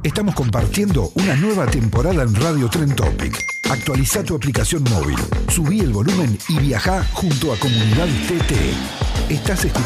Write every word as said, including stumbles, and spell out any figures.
Estamos compartiendo una nueva temporada en Radio Trend Topic. Actualiza tu aplicación móvil, subí el volumen y viajá junto a Comunidad T T. Estás escuchando